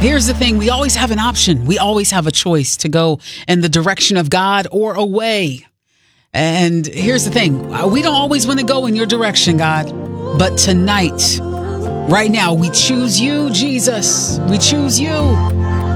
Here's the thing. We always have an option. We always have a choice to go in the direction of God or away. And here's the thing. We don't always want to go in your direction, God. But tonight, right now, we choose you, Jesus. We choose you.